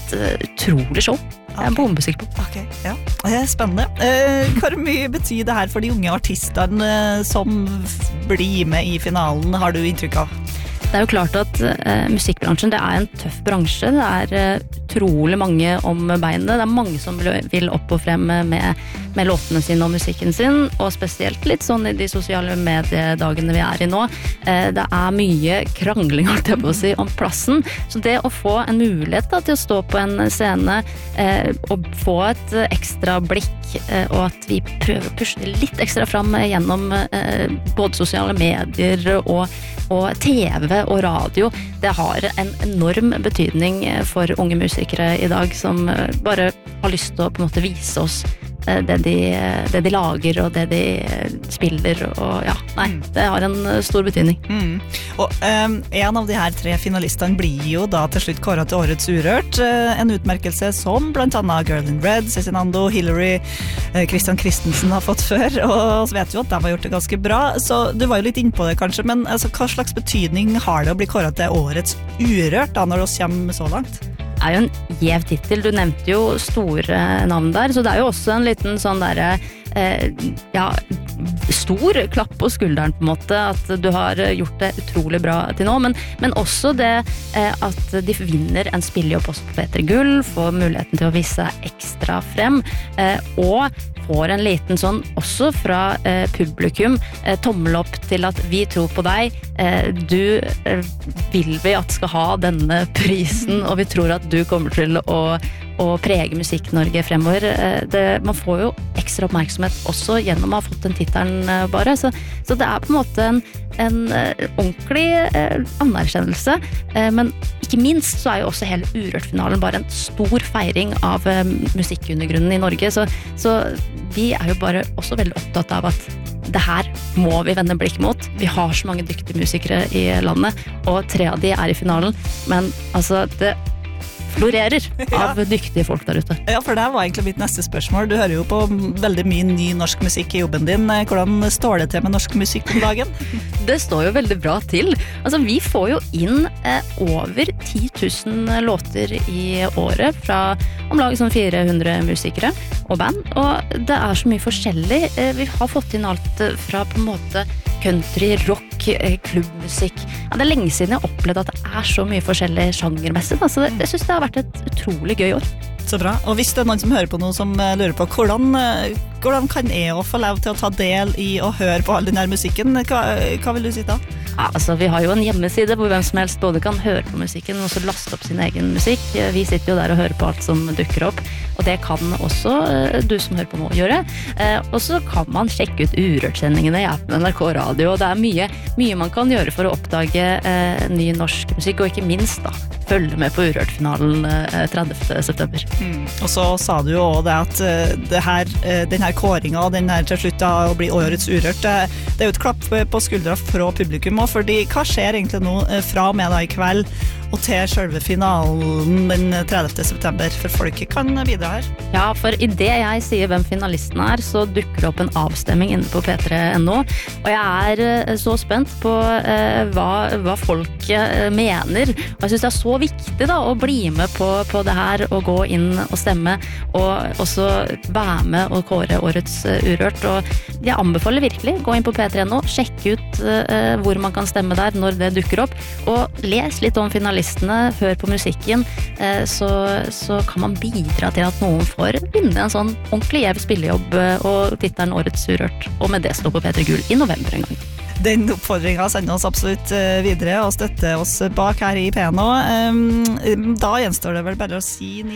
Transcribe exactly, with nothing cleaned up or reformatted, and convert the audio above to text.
et uh, utrolig show. Jeg er bombesikker på. Ok, ja. Det er spennende. Eh, hvor mye betyr det her for de unge artistene eh, som blir med i finalen, har du inntrykk av? Det er jo klart at uh, musikkbransjen det er en tøff bransje. Det er uh, utrolig mange om beinet. Det er mange som vil opp og frem med, med låtene sine og musikken sin, og spesielt litt sånn i de sosiale mediedagene vi er i nå. Uh, det er mye krangling, holdt jeg på å si, om plassen. Så det å få en mulighet da, til å stå på en scene uh, og få et uh, ekstra blikk, uh, og at vi prøver å pushe det litt ekstra fram gjennom uh, både sosiale medier og og T V og radio, det har en enorm betydning for unge musikere i dag som bare har lyst til å på en måte vise oss det de, det de lager og det de spiller og ja, nei, det har en stor betydning. Mm. Og um, en av de her tre finalistene blir jo da til slutt kåret til Årets Urørt, uh, en utmerkelse som blant annet Girl in Red, Cezinando, Hillary, uh, Christian Christensen har fått før, og så vet vi jo at de har gjort det ganske bra, så du var jo litt inne på det kanskje, men altså, hva slags betydning har det å bli kåret til Årets Urørt da, når vi kommer så langt? Det er jo en gjev titel, du nevnte jo store navn der, så det er jo også en liten sånn der, eh, ja, stor klapp på skulderen på en måte, at du har gjort det utrolig bra til nå, men, men også det eh, at de vinner en spillejobb også på P tre Gull, får muligheten til å vise seg ekstra frem, eh, og får en liten sånn, også fra eh, publikum, eh, tommel opp til at vi tror på deg, eh, du eh, vil vi at skal ha denne prisen, og vi tror at du kommer til å, å prege Musikk-Norge fremover. Eh, det, man får jo ekstra oppmerksomhet også gjennom å ha fått den titelen eh, bare, så, så det er på en måte en, en eh, ordentlig eh, anerkjennelse, eh, men ikke minst så er jo også hele Urørt-finalen bare en stor feiring av eh, musikkundergrunnen i Norge, så, så vi er jo bare også veldig opptatt av at det her må vi vende blikk mot. Vi har så mange dyktige musikere i landet, og tre av de er i finalen, men altså det florerer av ja. Dyktige folk der ute. Ja, for det var egentlig mitt neste spørsmål. Du hører jo på veldig mye ny norsk musikk i jobben din. Hvordan står det til med norsk musikk om dagen? Det står jo veldig bra til. Altså, vi får jo inn eh, over ti tusen låter i året fra om lag sånn fire hundre musikere og band, og det er så mye forskjellig. Eh, vi har fått inn alt fra på en måte country, rock, klubbmusikk. Ja, det er lenge siden jeg har opplevd at det er så mye forskjellig sjangermessig. Altså, jeg synes det har vært et utrolig gøy år. Så bra. Og hvis det er noen som hører på noe som lurer på hvordan, hvordan kan jeg få lov til å ta del i å høre på all den her musikken, hva, hva vil du si da? Ja, altså, vi har jo en hjemmeside hvor hvem som helst både kan høre på musikken og så laste opp sin egen musikk. Vi sitter jo der og hører på alt som dukker opp, og det kan også du som hører på nå gjøre. Og så kan man sjekke ut Urørt-sendingene i appen N R K Radio, og det er mye, mye man kan gjøre for å oppdage eh, ny norsk musikk, og ikke minst da, følge med på Urørt-finalen eh, tredivte september. Mm. Og så sa du jo også det at uh, det her, uh, den her kåringen og den her til slutt da, å bli Årets Urørt, det, det er jo et klapp på skuldra fra publikum også, fordi hva skjer egentlig nå uh, fra og med da i kveld og til selve finalen den tredivte september, for folket kan bidra her? Ja, for i det jeg sier hvem finalisten er, så dukker det opp en avstemming inne på P tre punktum N O, og jeg er så spent på uh, hva, hva folk uh, mener, og jeg synes det er så viktig da, å bli med på, på det her, og gå inn og stemme, og også være med og kåre Årets uh, Urørt, og jeg anbefaler virkelig, gå inn på P tre punktum N O, sjekk ut uh, hvor man kan stemme der når det dukker opp, og les litt om finalistene, hør på musikken, uh, så, så kan man bidra til at noen får vinne en sånn ordentlig gjev spillejobb uh, og tittelen Årets Urørt, og med det stå på P tre Gull i november en gang. Den oppfordringen sender oss absolutt videre og støtter oss bak her i P N O. Da gjenstår det vel bare å si